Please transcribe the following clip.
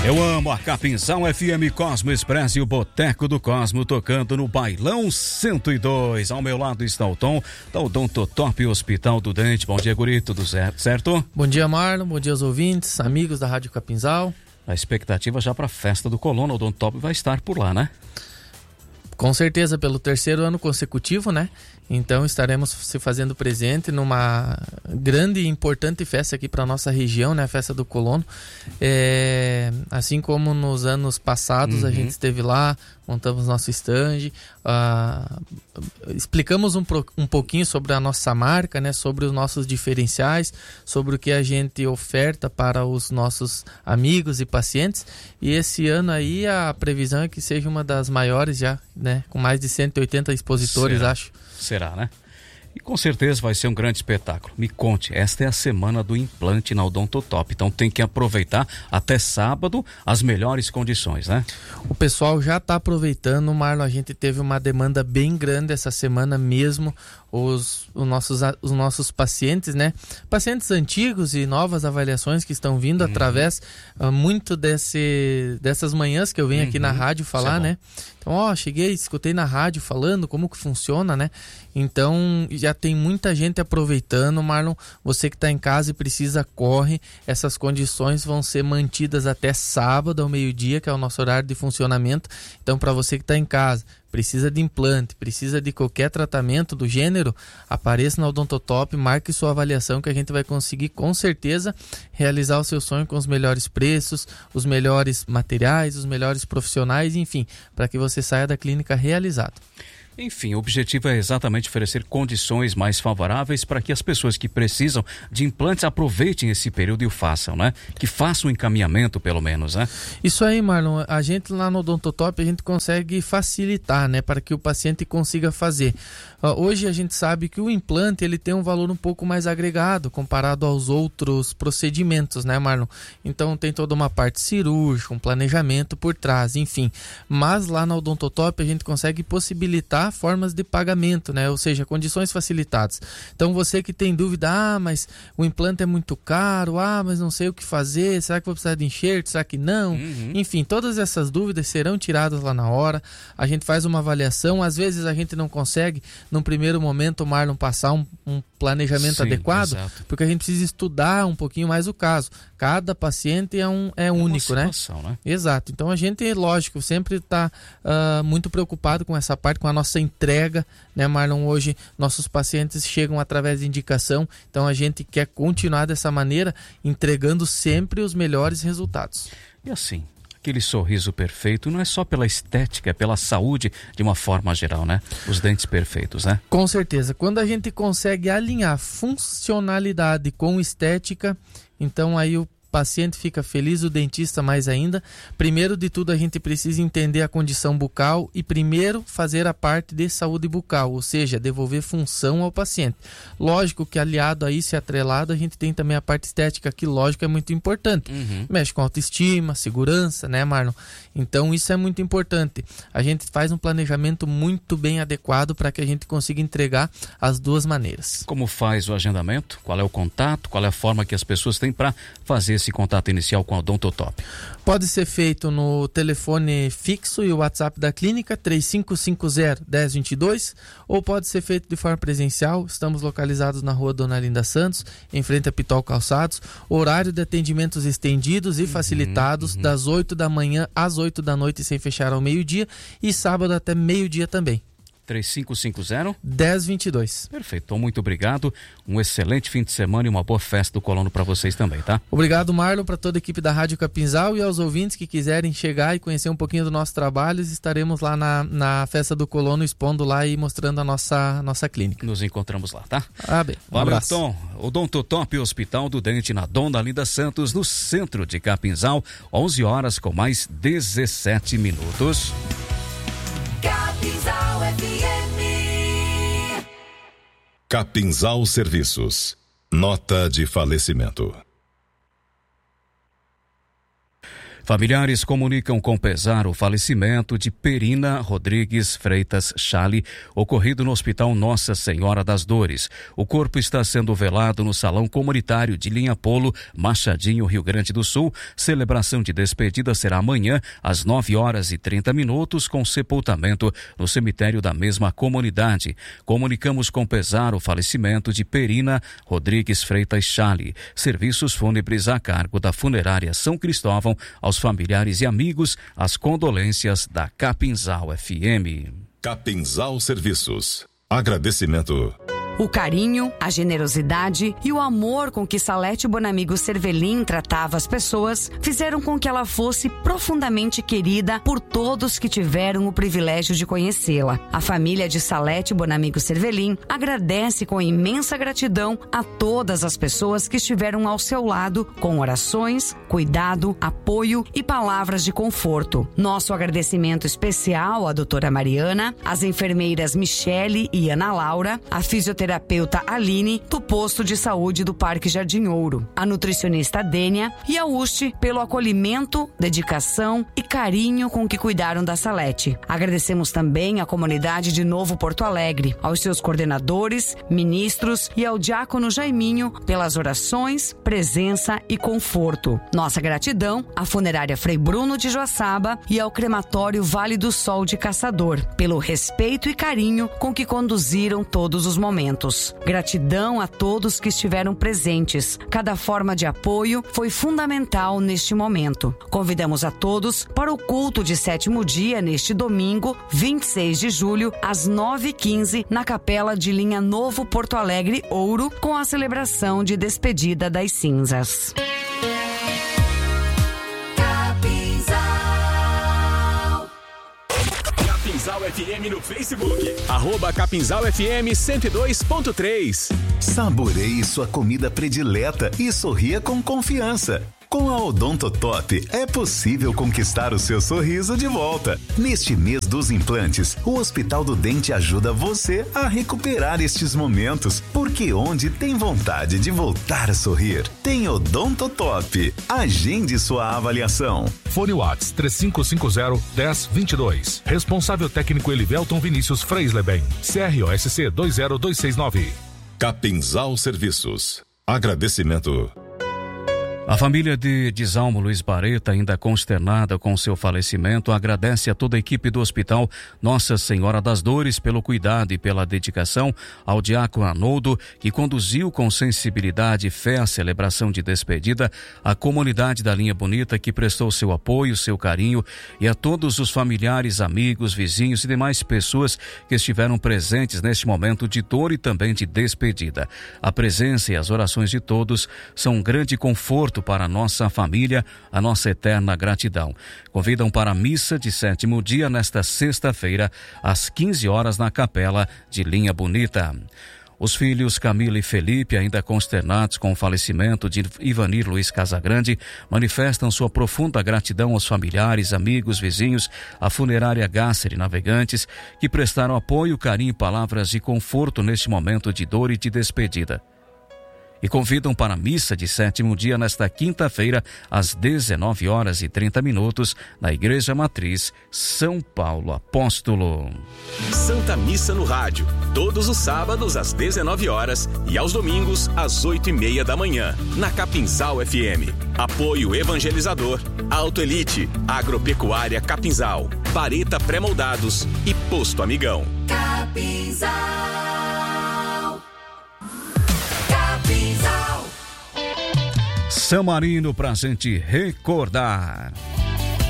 Eu amo a Capinzal FM Cosmo Express e o Boteco do Cosmo tocando no Bailão 102. Ao meu lado está o Tom, da Odontotop Hospital do Dente. Bom dia, guri, tudo certo? Bom dia, Marlon, bom dia aos ouvintes, amigos da Rádio Capinzal. A expectativa já para a festa do Colono, o Odontotop vai estar por lá, né? Com certeza, pelo terceiro ano consecutivo, né? Então estaremos se fazendo presente numa grande e importante festa aqui para nossa região, né? A festa do Colono. Assim como nos anos passados a gente esteve lá, montamos nosso stand, explicamos um pouquinho sobre a nossa marca, né? Sobre os nossos diferenciais, sobre o que a gente oferta para os nossos amigos e pacientes. E esse ano aí a previsão é que seja uma das maiores já, né? Com mais de 180 expositores, acho. Será, né? E com certeza vai ser um grande espetáculo. Me conte, esta é a semana do implante na Odontotop, então tem que aproveitar até sábado as melhores condições, né? O pessoal já está aproveitando, Marlon, a gente teve uma demanda bem grande essa semana mesmo, os nossos pacientes, né? Pacientes antigos e novas avaliações que estão vindo através muito dessas manhãs que eu venho aqui na rádio falar, né? Então, cheguei, escutei na rádio falando como que funciona, né? Então, já tem muita gente aproveitando, Marlon. Você que está em casa e precisa, corre. Essas condições vão ser mantidas até sábado ao meio-dia, que é o nosso horário de funcionamento. Então, para você que está em casa, precisa de implante, precisa de qualquer tratamento do gênero, apareça na Odontotop, marque sua avaliação que a gente vai conseguir com certeza realizar o seu sonho com os melhores preços, os melhores materiais, os melhores profissionais, enfim, para que você saia da clínica realizado. Enfim, o objetivo é exatamente oferecer condições mais favoráveis para que as pessoas que precisam de implantes aproveitem esse período e o façam, né? Que façam um encaminhamento, pelo menos, né? Isso aí, Marlon. A gente lá no Odontotop, a gente consegue facilitar, né? Para que o paciente consiga fazer. Hoje a gente sabe que o implante, ele tem um valor um pouco mais agregado comparado aos outros procedimentos, né, Marlon? Então tem toda uma parte cirúrgica, um planejamento por trás, enfim. Mas lá na Odontotop a gente consegue possibilitar formas de pagamento, né? Ou seja, condições facilitadas. Então você que tem dúvida, mas o implante é muito caro, mas não sei o que fazer, será que vou precisar de enxerto, será que não? Enfim, todas essas dúvidas serão tiradas lá na hora, a gente faz uma avaliação, às vezes a gente não consegue, num primeiro momento, o Marlon passar um planejamento adequado, exato, porque a gente precisa estudar um pouquinho mais o caso. Cada paciente é único, né? Né? Exato. Então a gente, lógico, sempre está muito preocupado com essa parte, com a nossa entrega, né, Marlon? Hoje nossos pacientes chegam através de indicação, então a gente quer continuar dessa maneira, entregando sempre os melhores resultados. E assim, aquele sorriso perfeito não é só pela estética, é pela saúde de uma forma geral, né? Os dentes perfeitos, né? Com certeza. Quando a gente consegue alinhar funcionalidade com estética, então aí o paciente fica feliz, o dentista mais ainda. Primeiro de tudo, a gente precisa entender a condição bucal e primeiro fazer a parte de saúde bucal, ou seja, devolver função ao paciente. Lógico que aliado a isso e atrelado, a gente tem também a parte estética, que lógico é muito importante. Mexe com autoestima, segurança, né, Marlon? Então isso é muito importante. A gente faz um planejamento muito bem adequado para que a gente consiga entregar as duas maneiras. Como faz o agendamento? Qual é o contato? Qual é a forma que as pessoas têm para fazer esse contato inicial com a Odontotop? Pode ser feito no telefone fixo e o WhatsApp da clínica 3550-1022, ou pode ser feito de forma presencial. Estamos localizados na rua Dona Linda Santos, em frente a Pitol Calçados. Horário de atendimentos estendidos e facilitados, das 8 da manhã às 8 da noite, sem fechar ao meio-dia, e sábado até meio-dia também. 3550-1022. Perfeito, então muito obrigado, um excelente fim de semana e uma boa festa do Colono para vocês também, tá? Obrigado, Marlon, para toda a equipe da Rádio Capinzal, e aos ouvintes que quiserem chegar e conhecer um pouquinho do nosso trabalho, estaremos lá na festa do Colono, expondo lá e mostrando a nossa clínica. Nos encontramos lá, tá? Bem, valeu, abraço. Tom, Odontotop Hospital do Dente na Dona Linda Santos, no centro de Capinzal, 11 horas com mais 17 minutos. Capinzal FM. Capinzal Serviços. Nota de falecimento. Familiares comunicam com pesar o falecimento de Perina Rodrigues Freitas Chale, ocorrido no Hospital Nossa Senhora das Dores. O corpo está sendo velado no Salão Comunitário de Linha Polo, Machadinho, Rio Grande do Sul. Celebração de despedida será amanhã, às 9h30, com sepultamento no cemitério da mesma comunidade. Comunicamos com pesar o falecimento de Perina Rodrigues Freitas Chale. Serviços fúnebres a cargo da Funerária São Cristóvão. Aos familiares e amigos, as condolências da Capinzal FM. Capinzal Serviços. Agradecimento. O carinho, a generosidade e o amor com que Salete Bonamigo Cervelin tratava as pessoas fizeram com que ela fosse profundamente querida por todos que tiveram o privilégio de conhecê-la. A família de Salete Bonamigo Cervelin agradece com imensa gratidão a todas as pessoas que estiveram ao seu lado com orações, cuidado, apoio e palavras de conforto. Nosso agradecimento especial à doutora Mariana, às enfermeiras Michele e Ana Laura, à fisioterapeuta Aline, do posto de saúde do Parque Jardim Ouro, a nutricionista Dênia e a Uste pelo acolhimento, dedicação e carinho com que cuidaram da Salete. Agradecemos também à comunidade de Novo Porto Alegre, aos seus coordenadores, ministros e ao diácono Jaiminho pelas orações, presença e conforto. Nossa gratidão à funerária Frei Bruno de Joaçaba e ao crematório Vale do Sol de Caçador, pelo respeito e carinho com que conduziram todos os momentos. Gratidão a todos que estiveram presentes. Cada forma de apoio foi fundamental neste momento. Convidamos a todos para o culto de 7º dia neste domingo, 26 de julho, às 9h15, na Capela de Linha Novo Porto Alegre Ouro, com a celebração de despedida das cinzas. Capinzal FM no Facebook. @Capinzal FM 102.3. Saboreie sua comida predileta e sorria com confiança. Com a Odontotop é possível conquistar o seu sorriso de volta. Neste mês dos implantes, o Hospital do Dente ajuda você a recuperar estes momentos, porque onde tem vontade de voltar a sorrir, tem Odontotop. Agende sua avaliação. Fone Whats 3550-1022. Responsável técnico Elivelton Vinícius Freisleben. CROSC 20269. Capinzal Serviços. Agradecimento. A família de Djalmo Luiz Bareta, ainda consternada com seu falecimento, agradece a toda a equipe do Hospital Nossa Senhora das Dores pelo cuidado e pela dedicação, ao diácono Arnoldo, que conduziu com sensibilidade e fé a celebração de despedida, à comunidade da Linha Bonita, que prestou seu apoio, seu carinho, e a todos os familiares, amigos, vizinhos e demais pessoas que estiveram presentes neste momento de dor e também de despedida. A presença e as orações de todos são um grande conforto para a nossa família, a nossa eterna gratidão. Convidam para a missa de 7º dia nesta sexta-feira, às 15 horas na Capela de Linha Bonita. Os filhos Camila e Felipe, ainda consternados com o falecimento de Ivanir Luiz Casagrande, manifestam sua profunda gratidão aos familiares, amigos, vizinhos, à funerária Gasser e Navegantes, que prestaram apoio, carinho e palavras de conforto neste momento de dor e de despedida. E convidam para a missa de 7º dia nesta quinta-feira, às 19h30, na Igreja Matriz São Paulo Apóstolo. Santa Missa no Rádio, todos os sábados às 19h e aos domingos às 8h30 da manhã, na Capinzal FM. Apoio evangelizador, Auto Elite, Agropecuária Capinzal, Bareta Pré-Moldados e Posto Amigão. Capinzal. San Marino, pra gente recordar.